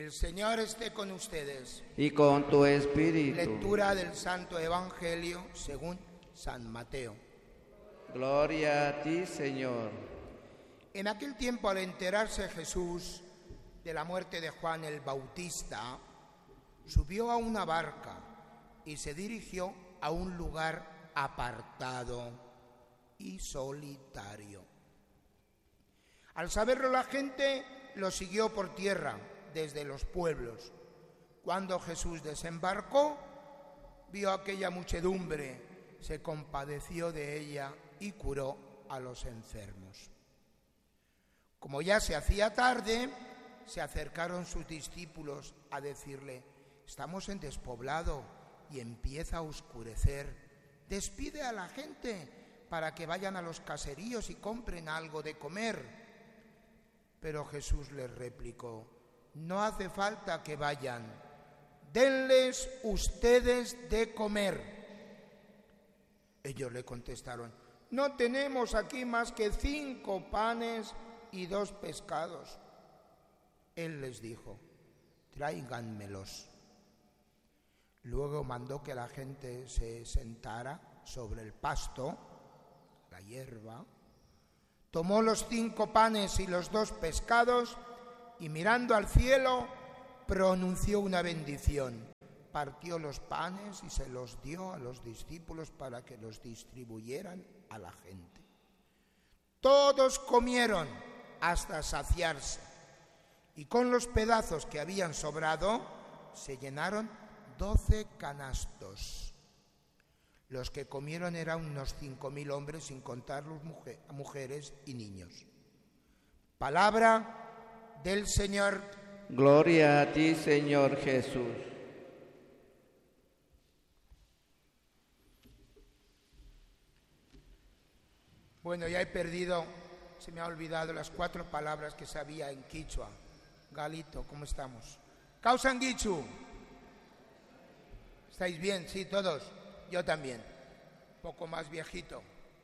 El Señor esté con ustedes. Y con tu espíritu. Lectura del Santo Evangelio según San Mateo. Gloria a ti, Señor. En aquel tiempo, al enterarse Jesús de la muerte de Juan el Bautista, subió a una barca y se dirigió a un lugar apartado y solitario. Al saberlo la gente lo siguió por tierra desde los pueblos. Cuando Jesús desembarcó, vio aquella muchedumbre, se compadeció de ella y curó a los enfermos. Como ya se hacía tarde, se acercaron sus discípulos a decirle: estamos en despoblado y empieza a oscurecer. Despide a la gente para que vayan a los caseríos y compren algo de comer. Pero Jesús les replicó: no hace falta que vayan, denles ustedes de comer. Ellos le contestaron: no tenemos aquí más que 5 panes y 2 pescados. Él les dijo: tráiganmelos. Luego mandó que la gente se sentara sobre el pasto, la hierba, tomó los 5 panes y los 2 pescados y mirando al cielo pronunció una bendición. Partió los panes y se los dio a los discípulos para que los distribuyeran a la gente. Todos comieron hasta saciarse y con los pedazos que habían sobrado se llenaron 12 canastos. Los que comieron eran unos 5.000 hombres, sin contar las mujeres y niños. Palabra del Señor. Gloria a ti, Señor Jesús. Bueno, ya he perdido, se me ha olvidado las 4 palabras que sabía en quichua. Galito, ¿cómo estamos? Causan Guichu. ¿Estáis bien? Sí, todos. Yo también. Un poco más viejito.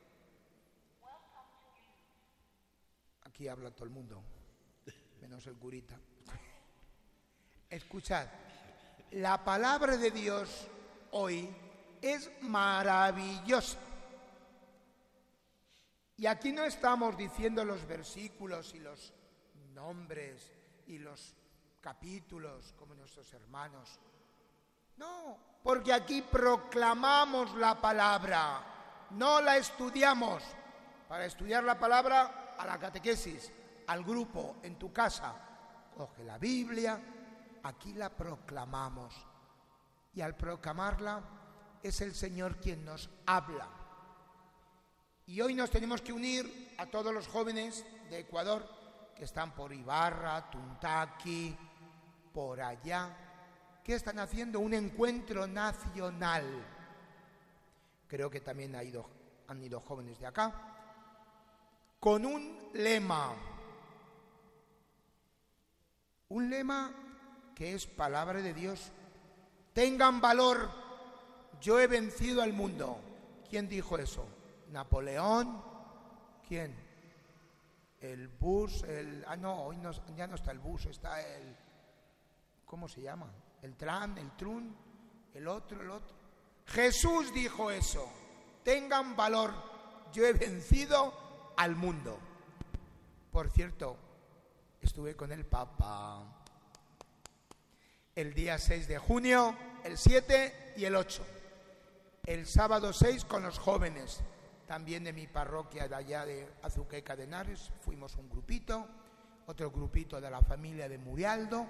Aquí habla todo el mundo, menos el curita. Escuchad, la palabra de Dios hoy es maravillosa. Y aquí no estamos diciendo los versículos y los nombres y los capítulos como nuestros hermanos. No, porque aquí proclamamos la palabra, no la estudiamos. Para estudiar la palabra, a la catequesis, al grupo, en tu casa, coge la Biblia, aquí la proclamamos. Y al proclamarla es el Señor quien nos habla. Y hoy nos tenemos que unir a todos los jóvenes de Ecuador que están por Ibarra, Tuntaqui, por allá, que están haciendo un encuentro nacional. Creo que también han ido jóvenes de acá, con un lema que es palabra de Dios. Tengan valor, yo he vencido al mundo. ¿Quién dijo eso? ¿Napoleón? ¿Quién? El Bush, hoy no, ya no está el Bush, está el... ¿Cómo se llama? El Trump, el otro. Jesús dijo eso. Tengan valor, yo he vencido al mundo. Por cierto, estuve con el Papa el día 6 de junio, el 7 y el 8. El sábado 6 con los jóvenes, también de mi parroquia de allá de Azuqueca de Henares. Fuimos un grupito, otro grupito de la familia de Murialdo,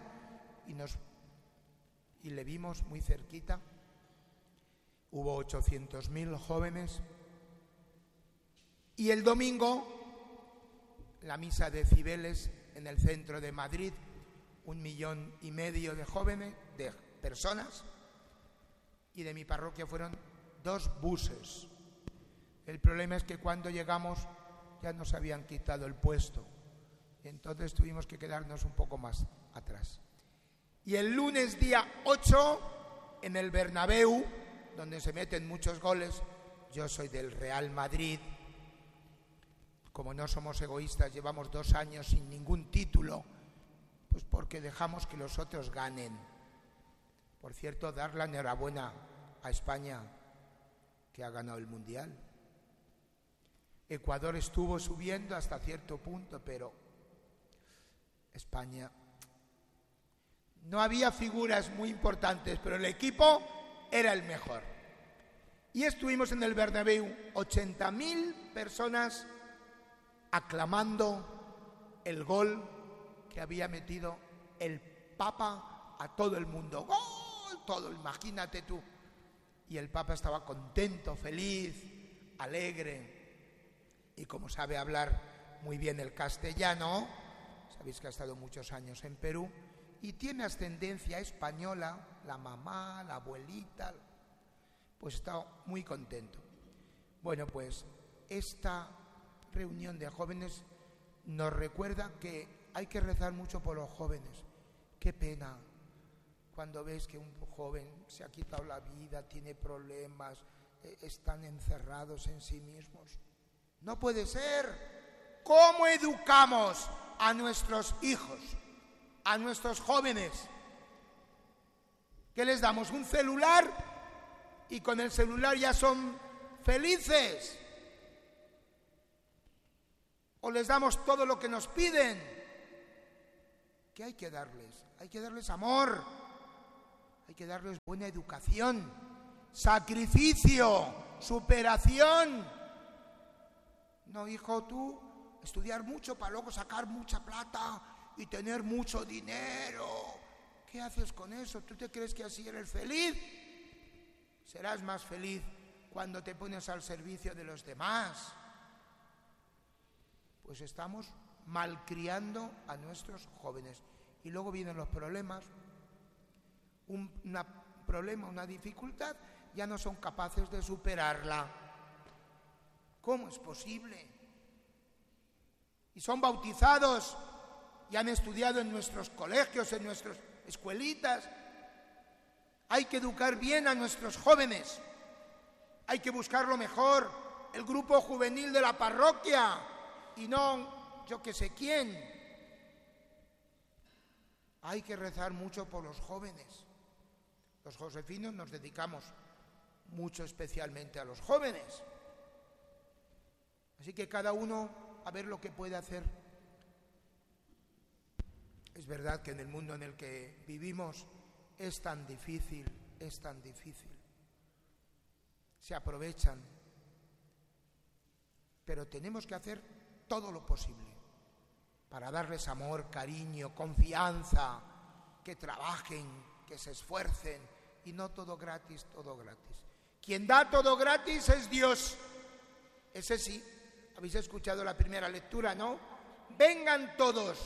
y le vimos muy cerquita. Hubo 800.000 jóvenes. Y el domingo, la misa de Cibeles en el centro de Madrid, 1,5 millones de jóvenes, de personas, y de mi parroquia fueron 2 buses. El problema es que cuando llegamos ya nos habían quitado el puesto, y entonces tuvimos que quedarnos un poco más atrás. Y el lunes día 8, en el Bernabéu, donde se meten muchos goles, yo soy del Real Madrid, como no somos egoístas, llevamos 2 años sin ningún título, pues por porque dejamos que los otros ganen. Por cierto, dar la enhorabuena a España, que ha ganado el Mundial. Ecuador estuvo subiendo hasta cierto punto, pero España... No había figuras muy importantes, pero el equipo era el mejor. Y estuvimos en el Bernabéu, 80.000 personas aclamando el gol que había metido el Papa a todo el mundo. ¡Gol! Todo, imagínate tú. Y el Papa estaba contento, feliz, alegre. Y como sabe hablar muy bien el castellano, sabéis que ha estado muchos años en Perú, y tiene ascendencia española, la mamá, la abuelita, pues está muy contento. Bueno, pues esta reunión de jóvenes nos recuerda que hay que rezar mucho por los jóvenes. Qué pena cuando ves que un joven se ha quitado la vida, tiene problemas, están encerrados en sí mismos. No puede ser. ¿Cómo educamos a nuestros hijos, a nuestros jóvenes? ¿Qué les damos? ¿Un celular? Y con el celular ya son felices. ¿O les damos todo lo que nos piden? ¿Qué hay que darles? Hay que darles amor, hay que darles buena educación, sacrificio, superación. No, hijo, tú estudiar mucho para luego sacar mucha plata y tener mucho dinero. ¿Qué haces con eso? ¿Tú te crees que así eres feliz? Serás más feliz cuando te pones al servicio de los demás. Pues estamos malcriando a nuestros jóvenes. Y luego vienen los problemas. Un problema, una dificultad, ya no son capaces de superarla. ¿Cómo es posible? Y son bautizados y han estudiado en nuestros colegios, en nuestras escuelitas. Hay que educar bien a nuestros jóvenes. Hay que buscar lo mejor. El grupo juvenil de la parroquia y no yo que sé quién. Hay que rezar mucho por los jóvenes. Los josefinos nos dedicamos mucho especialmente a los jóvenes. Así que cada uno a ver lo que puede hacer. Es verdad que en el mundo en el que vivimos es tan difícil. Se aprovechan. Pero tenemos que hacer todo lo posible para darles amor, cariño, confianza, que trabajen, que se esfuercen, y no todo gratis, todo gratis. Quien da todo gratis es Dios. Ese sí. Habéis escuchado la primera lectura, ¿no? Vengan todos.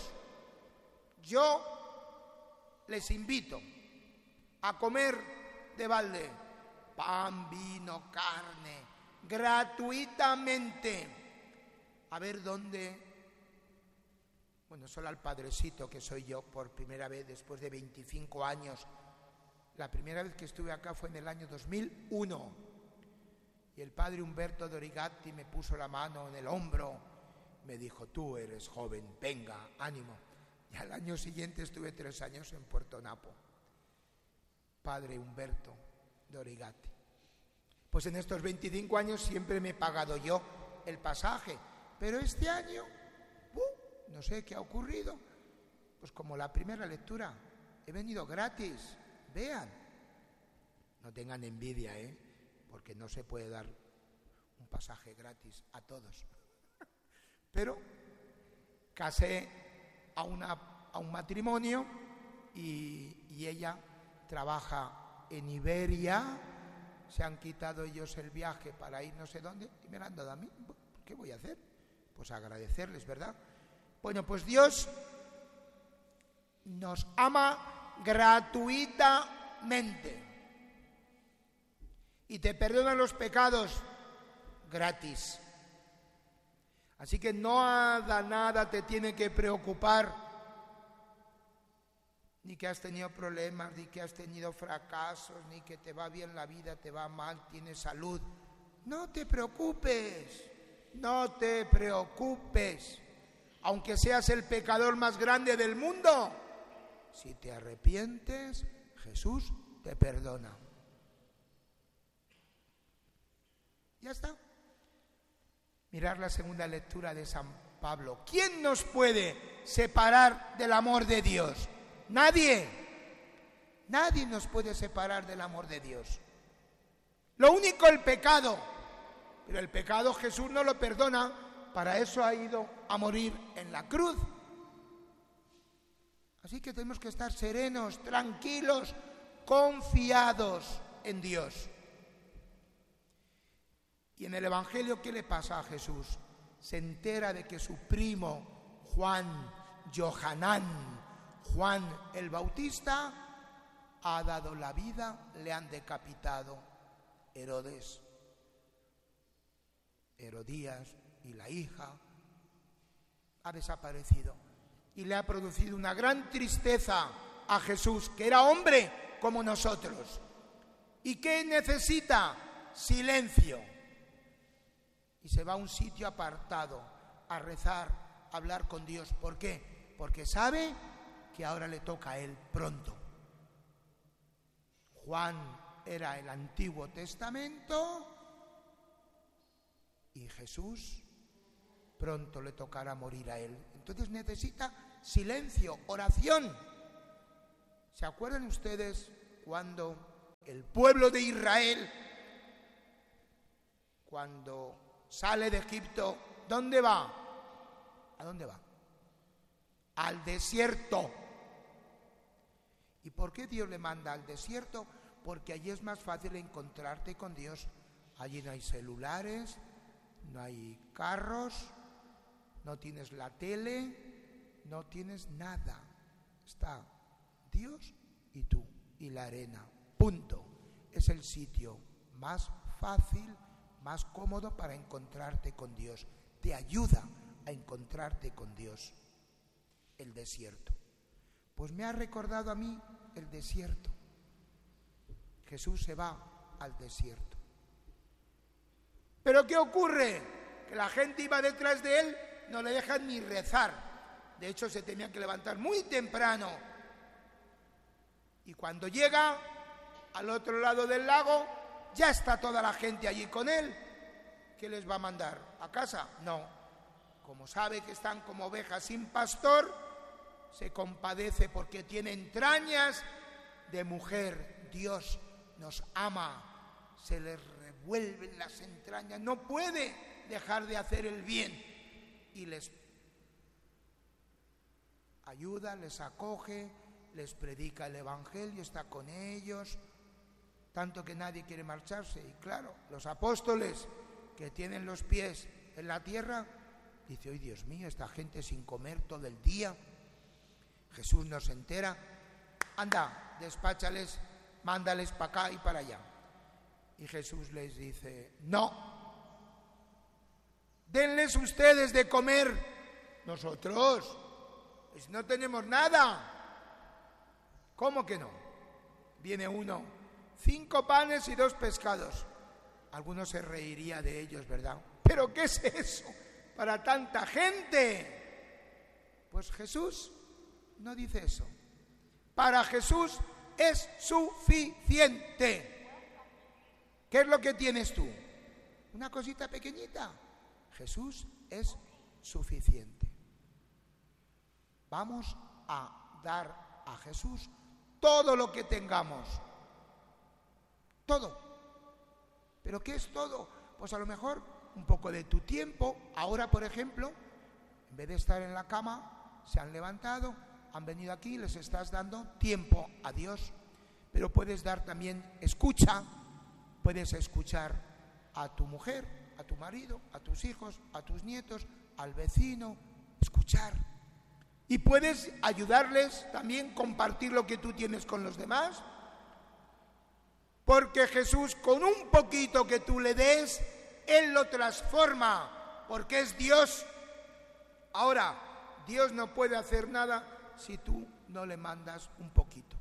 Yo les invito a comer de balde pan, vino, carne, gratuitamente. A ver dónde. Bueno, solo al padrecito, que soy yo, por primera vez después de 25 años. La primera vez que estuve acá fue en el año 2001. Y el padre Humberto de Origatti me puso la mano en el hombro. Me dijo, tú eres joven, venga, ánimo. Y al año siguiente estuve 3 años en Puerto Napo. Padre Humberto de Origatti. Pues en estos 25 años siempre me he pagado yo el pasaje. Pero este año, no sé qué ha ocurrido. Pues como la primera lectura, he venido gratis. Vean. No tengan envidia, porque no se puede dar un pasaje gratis a todos. Pero casé a un matrimonio y ella trabaja en Iberia. Se han quitado ellos el viaje para ir no sé dónde y me lo han dado a mí. ¿Qué voy a hacer? Pues agradecerles, ¿verdad? Bueno, pues Dios nos ama gratuitamente y te perdona los pecados gratis. Así que nada te tiene que preocupar, ni que has tenido problemas, ni que has tenido fracasos, ni que te va bien la vida, te va mal, tienes salud. No te preocupes. Aunque seas el pecador más grande del mundo, si te arrepientes, Jesús te perdona. Ya está. Mirad la segunda lectura de San Pablo. ¿Quién nos puede separar del amor de Dios? Nadie. Nadie nos puede separar del amor de Dios. Lo único, el pecado. Pero el pecado Jesús no lo perdona. Para eso ha ido a morir en la cruz. Así que tenemos que estar serenos, tranquilos, confiados en Dios. Y en el Evangelio, ¿qué le pasa a Jesús? Se entera de que su primo Juan el Bautista ha dado la vida, le han decapitado Herodes, Herodías y la hija, ha desaparecido. Y le ha producido una gran tristeza a Jesús, que era hombre como nosotros. ¿Y qué necesita? Silencio. Y se va a un sitio apartado a rezar, a hablar con Dios. ¿Por qué? Porque sabe que ahora le toca a él pronto. Juan era el Antiguo Testamento y Jesús pronto le tocará morir a él. Entonces necesita silencio, oración. ¿Se acuerdan ustedes cuando el pueblo de Israel, cuando sale de Egipto, ¿dónde va? ¿A dónde va? Al desierto. ¿Y por qué Dios le manda al desierto? Porque allí es más fácil encontrarte con Dios. Allí no hay celulares, no hay carros, no tienes la tele, no tienes nada. Está Dios y tú y la arena. Punto. Es el sitio más fácil, más cómodo para encontrarte con Dios. Te ayuda a encontrarte con Dios. El desierto. Pues me ha recordado a mí el desierto. Jesús se va al desierto. ¿Pero qué ocurre? Que la gente iba detrás de él, no le dejan ni rezar. De hecho, se tenía que levantar muy temprano. Y cuando llega al otro lado del lago, ya está toda la gente allí con él. ¿Qué les va a mandar? ¿A casa? No. Como sabe que están como ovejas sin pastor, se compadece porque tiene entrañas de mujer. Dios nos ama, se les revuelven las entrañas, no puede dejar de hacer el bien y les ayuda, les acoge, les predica el Evangelio, está con ellos, tanto que nadie quiere marcharse. Y claro, los apóstoles que tienen los pies en la tierra, dice: ¡ay, Dios mío, esta gente sin comer todo el día! Jesús no se entera. Anda, despáchales, mándales para acá y para allá. Y Jesús les dice: no, denles ustedes de comer. Nosotros pues no tenemos nada. ¿Cómo que no? Viene uno, 5 panes y 2 pescados. Algunos se reiría de ellos, ¿verdad? ¿Pero qué es eso para tanta gente? Pues Jesús no dice eso. Para Jesús es suficiente. ¿Qué es lo que tienes tú? Una cosita pequeñita. Jesús es suficiente. Vamos a dar a Jesús todo lo que tengamos. Todo. ¿Pero qué es todo? Pues a lo mejor un poco de tu tiempo. Ahora, por ejemplo, en vez de estar en la cama, se han levantado, han venido aquí, les estás dando tiempo a Dios. Pero puedes dar también escucha, puedes escuchar a tu mujer, a tu marido, a tus hijos, a tus nietos, al vecino, escuchar. Y puedes ayudarles también, compartir lo que tú tienes con los demás. Porque Jesús, con un poquito que tú le des, Él lo transforma, porque es Dios. Ahora, Dios no puede hacer nada si tú no le mandas un poquito.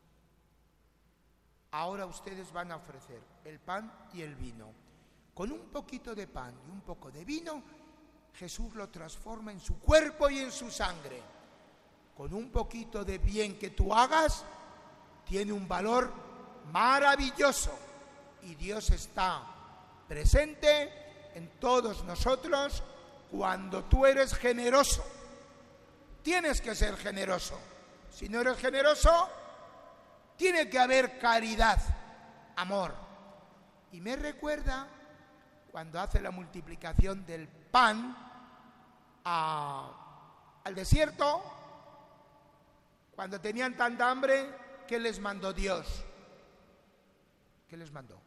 Ahora ustedes van a ofrecer el pan y el vino. Con un poquito de pan y un poco de vino, Jesús lo transforma en su cuerpo y en su sangre. con un poquito de bien que tú hagas, tiene un valor maravilloso. Y Dios está presente en todos nosotros cuando tú eres generoso. Tienes que ser generoso. Si no eres generoso, tiene que haber caridad, amor. Y me recuerda cuando hace la multiplicación del pan al desierto, cuando tenían tanta hambre, ¿qué les mandó Dios? ¿Qué les mandó?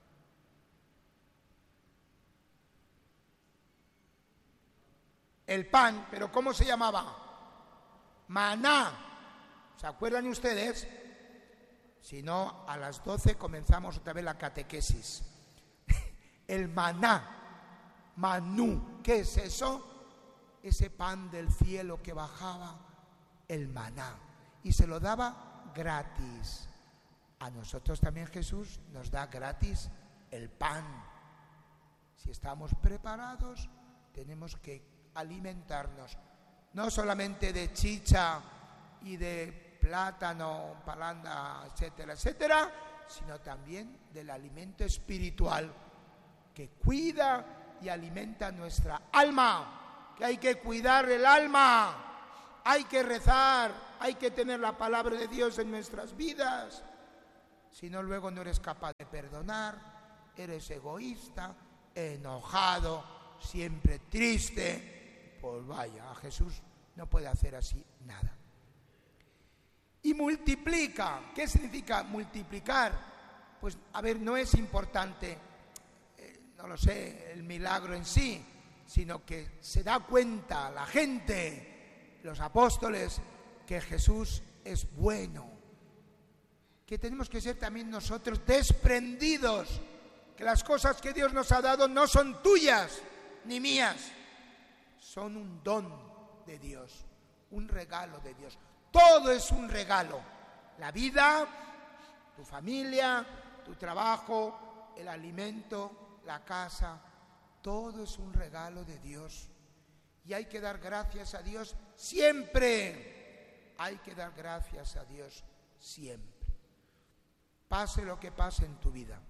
El pan, pero ¿cómo se llamaba? Maná. ¿Se acuerdan ustedes? Si no, a las 12 comenzamos otra vez la catequesis. El maná, manú, ¿qué es eso? Ese pan del cielo que bajaba, el maná, y se lo daba gratis. A nosotros también Jesús nos da gratis el pan. Si estamos preparados, tenemos que alimentarnos, no solamente de chicha y de plátano, palanda, etcétera, etcétera, sino también del alimento espiritual que cuida y alimenta nuestra alma, que hay que cuidar el alma, hay que rezar, hay que tener la palabra de Dios en nuestras vidas. Si no, luego no eres capaz de perdonar, eres egoísta, enojado, siempre triste. Pues vaya, a Jesús no puede hacer así nada. Y multiplica. ¿Qué significa multiplicar? Pues, a ver, no es importante, no lo sé, el milagro en sí, sino que se da cuenta la gente, los apóstoles, que Jesús es bueno. Que tenemos que ser también nosotros desprendidos, que las cosas que Dios nos ha dado no son tuyas ni mías, son un don de Dios, un regalo de Dios. Todo es un regalo. La vida, tu familia, tu trabajo, el alimento, la casa, todo es un regalo de Dios. Y hay que dar gracias a Dios siempre. Hay que dar gracias a Dios siempre. Pase lo que pase en tu vida,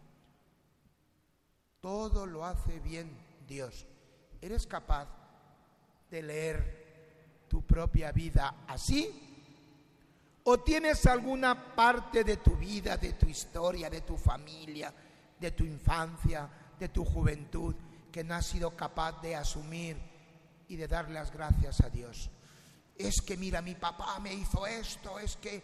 todo lo hace bien Dios. ¿Eres capaz de leer tu propia vida así? ¿O tienes alguna parte de tu vida, de tu historia, de tu familia, de tu infancia, de tu juventud, que no has sido capaz de asumir y de dar las gracias a Dios? Es que mira, mi papá me hizo esto, es que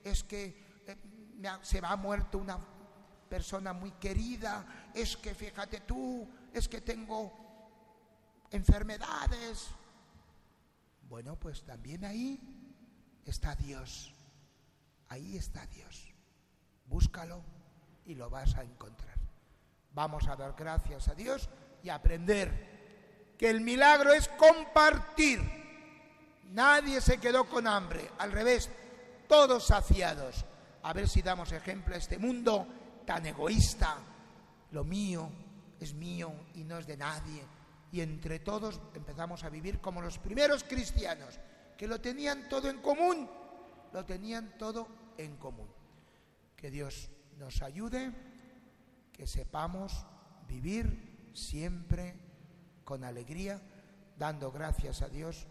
se va muerto una persona muy querida, es que fíjate tú, es que tengo enfermedades. Bueno, pues también ahí está Dios. Ahí está Dios. Búscalo y lo vas a encontrar. Vamos a dar gracias a Dios y aprender que el milagro es compartir. Nadie se quedó con hambre, al revés, todos saciados. A ver si damos ejemplo a este mundo tan egoísta. Lo mío es mío y no es de nadie. Y entre todos empezamos a vivir como los primeros cristianos, que lo tenían todo en común. Lo tenían todo en común. Que Dios nos ayude, que sepamos vivir siempre con alegría, dando gracias a Dios,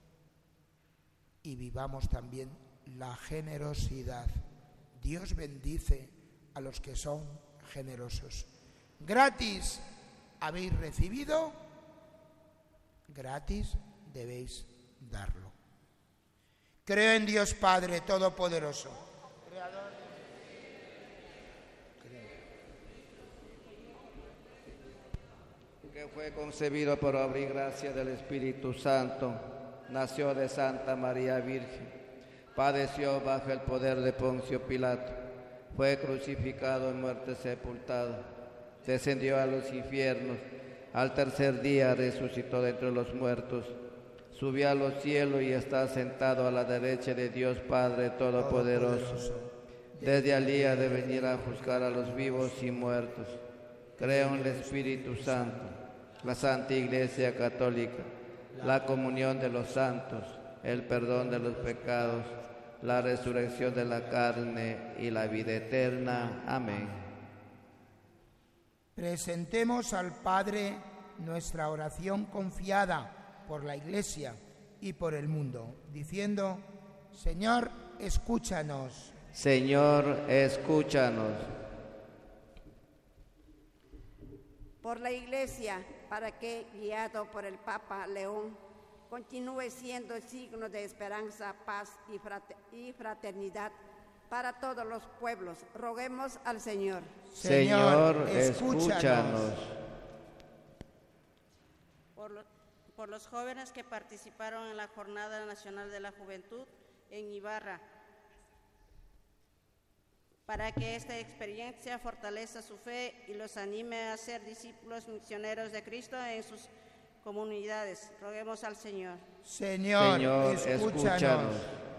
y vivamos también la generosidad. Dios bendice a los que son generosos. Gratis habéis recibido, gratis debéis darlo. Creo en Dios Padre Todopoderoso, Creador que fue concebido por obra y gracia del Espíritu Santo, nació de Santa María Virgen, padeció bajo el poder de Poncio Pilato, fue crucificado y muerto sepultado, descendió a los infiernos, al tercer día resucitó de entre los muertos, subió a los cielos y está sentado a la derecha de Dios Padre Todopoderoso. Desde allí ha de venir a juzgar a los vivos y muertos. Creo en el Espíritu Santo, la Santa Iglesia Católica, la comunión de los santos, el perdón de los pecados, la resurrección de la carne y la vida eterna. Amén. Presentemos al Padre nuestra oración confiada por la Iglesia y por el mundo, diciendo: Señor, escúchanos. Señor, escúchanos. Por la Iglesia, para que, guiado por el Papa León, continúe siendo signo de esperanza, paz y fraternidad para todos los pueblos. Roguemos al Señor. Señor, escúchanos. Por los jóvenes que participaron en la Jornada Nacional de la Juventud en Ibarra, para que esta experiencia fortalezca su fe y los anime a ser discípulos misioneros de Cristo en sus comunidades. Roguemos al Señor. Señor, escúchanos.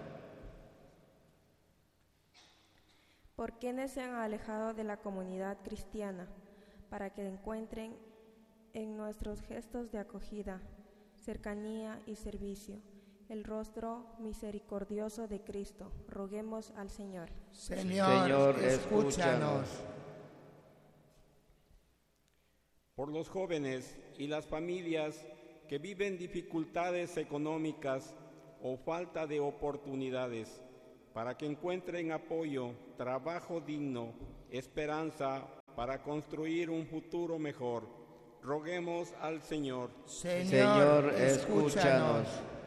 Por quienes se han alejado de la comunidad cristiana, para que encuentren en nuestros gestos de acogida, cercanía y servicio el rostro misericordioso de Cristo. Roguemos al Señor. Señor, escúchanos. Por los jóvenes y las familias que viven dificultades económicas o falta de oportunidades, para que encuentren apoyo, trabajo digno, esperanza para construir un futuro mejor. Roguemos al Señor. Señor, escúchanos.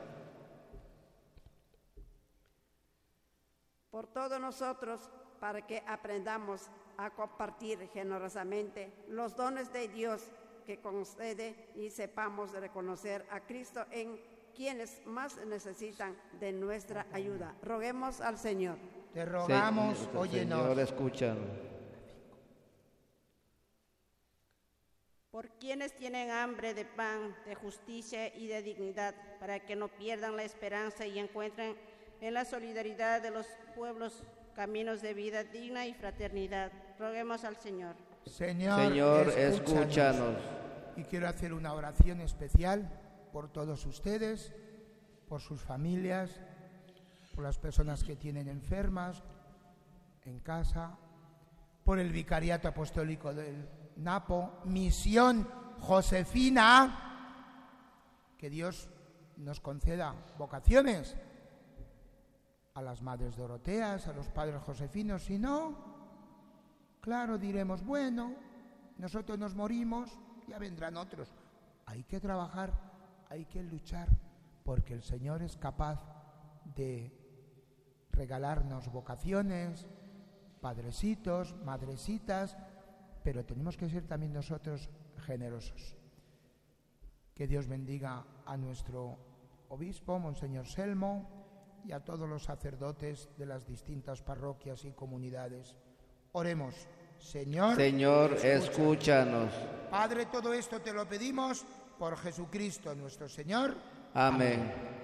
Por todos nosotros, para que aprendamos a compartir generosamente los dones de Dios que concede y sepamos reconocer a Cristo en quienes más necesitan de nuestra ayuda. Roguemos al Señor. Te rogamos, óyenos. Señor, escúchanos. Por quienes tienen hambre de pan, de justicia y de dignidad, para que no pierdan la esperanza y encuentren en la solidaridad de los pueblos caminos de vida digna y fraternidad. Roguemos al Señor. Señor, escúchanos. Y quiero hacer una oración especial por todos ustedes, por sus familias, por las personas que tienen enfermas en casa, por el Vicariato Apostólico del Napo, Misión Josefina, que Dios nos conceda vocaciones a las Madres Doroteas, a los Padres Josefinos. Si no, claro, diremos, bueno, nosotros nos morimos, ya vendrán otros. Hay que trabajar, hay que luchar, porque el Señor es capaz de regalarnos vocaciones, padrecitos, madrecitas, pero tenemos que ser también nosotros generosos. Que Dios bendiga a nuestro obispo, Monseñor Selmo, y a todos los sacerdotes de las distintas parroquias y comunidades. Oremos. Señor, escúchanos. Padre, todo esto te lo pedimos por Jesucristo nuestro Señor. Amén.